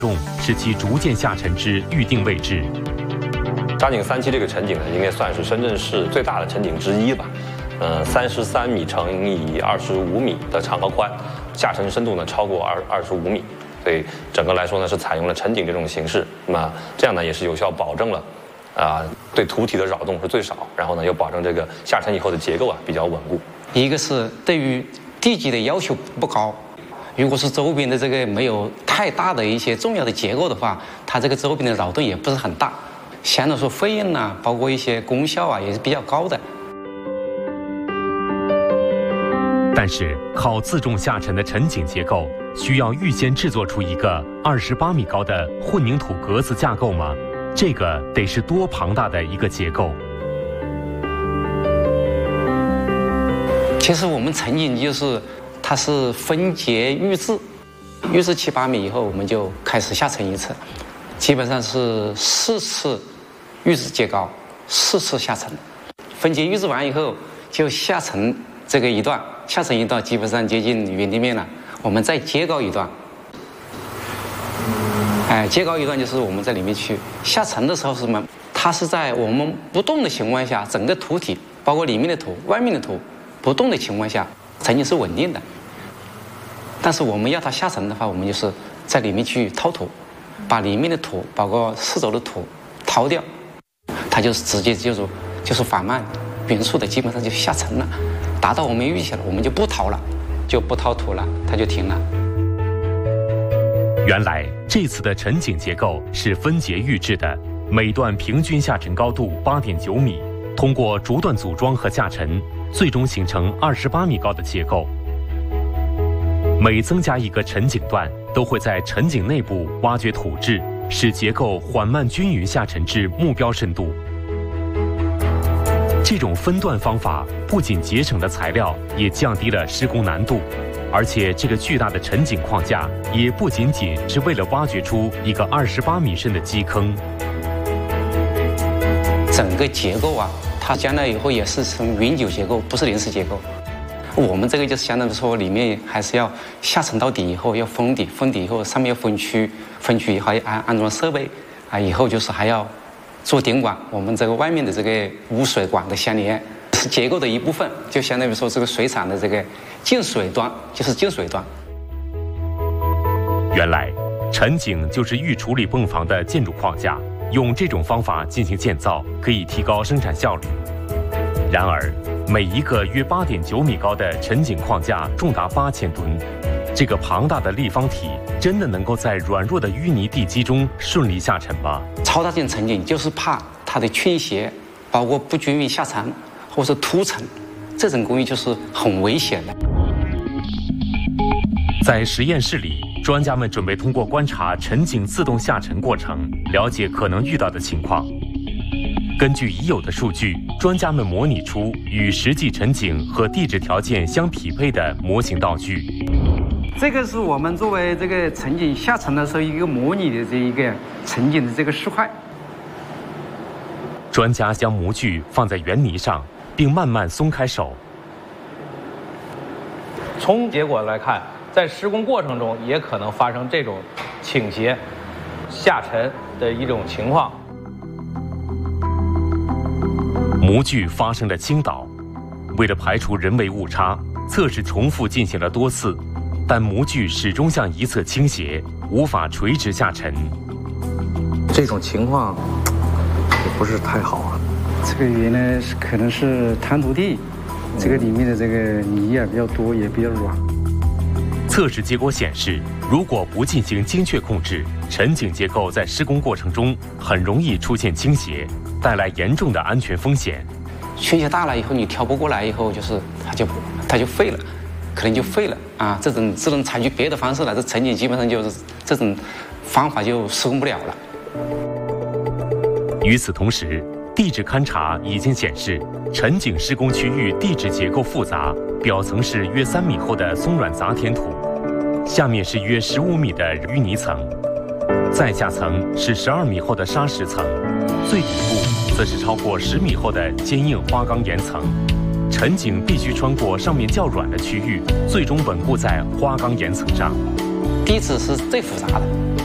重是其逐渐下沉之预定位置。 沙井3期这个沉井呢，应该算是深圳市最大的沉井之一吧。33米乘以25米的长和宽，下沉深度呢超过25米，所以整个来说呢是采用了沉井这种形式。那么这样呢也是有效保证了对土体的扰动是最少，然后呢又保证这个下沉以后的结构比较稳固。 一个是对于地基的要求不高，如果是周边的这个没有太大的一些重要的结构的话，它这个周边的扰动也不是很大，相对来说费用呢，包括一些功效也是比较高的。 但是靠自重下沉的沉井结构，需要预先制作出一个28米高的混凝土格子架构吗？这个得是多庞大的一个结构。 其实我们沉井它是分节预制，预制7、8米以后，我们就开始下沉一次，基本上是4次预制结高，4次下沉。分节预制完以后，就下沉这个一段，下沉一段基本上接近原地面了，我们再接高一段。接高一段就是我们在里面去下沉的时候是什么？它是在我们不动的情况下，整个土体，包括里面的土、外面的土不动的情况下，沉井是稳定的。但是我们要它下沉的话，我们就是在里面去掏土，把里面的土，包括四周的土掏掉，它就是直接就是缓慢匀速的，基本上就下沉了，达到我们预期了，我们就不掏了，就不掏土了，它就停了。 原来这次的沉井结构是分节预制的，每段平均下沉高度8.9米，通过逐段组装和下沉，最终形成28米高的结构。每增加一个沉井段，都会在沉井内部挖掘土质，使结构缓慢均匀下沉至目标深度。这种分段方法不仅节省了材料，也降低了施工难度。而且这个巨大的沉井框架也不仅仅是为了挖掘出一个28米深的基坑。 整个结构它将来以后也是成永久结构，不是临时结构。我们这个就是相当于说里面还是要下沉到底以后要封底，封底以后上面要分区，分区以后安装设备以后就是还要做顶管，我们这个外面的这个污水管的相连是结构的一部分，就相当于说这个水厂的这个进水端就是进水端。 原来沉井就是预处理泵房的建筑框架，用这种方法进行建造可以提高生产效率。然而每一个约8.9米高的沉井框架重达8000吨，这个庞大的立方体真的能够在软弱的淤泥地基中顺利下沉吗？ 超大件沉井就是怕它的倾斜，包括不均匀下沉或是凸沉，这种工艺就是很危险的。 在实验室里，专家们准备通过观察沉井自动下沉过程，了解可能遇到的情况。根据已有的数据，专家们模拟出与实际沉井和地质条件相匹配的模型道具。 这个是我们作为这个沉井下沉的时候一个模拟的这一个沉井的这个示块。 专家将模具放在圆泥上，并慢慢松开手。 从结果来看，在施工过程中也可能发生这种倾斜、下沉的一种情况。 模具发生了倾倒，为了排除人为误差，测试重复进行了多次，但模具始终向一侧倾斜，无法垂直下沉。 这种情况也不是太好这个原来可能是滩涂地，这个里面的这个泥比较多，也比较软。 测试结果显示，如果不进行精确控制，沉井结构在施工过程中很容易出现倾斜，带来严重的安全风险。 倾斜大了以后，你调不过来以后，就是它就废了，可能就废了这种只能采取别的方式了。这沉井基本上就是这种方法就施工不了了。 与此同时，地质勘查已经显示，沉井施工区域地质结构复杂，表层是约3米厚的松软杂填土，下面是约15米的淤泥层，再下层是12米厚的砂石层，最底部则是超过10米厚的坚硬花岗岩层。沉井必须穿过上面较软的区域，最终稳固在花岗岩层上。 地质是最复杂的，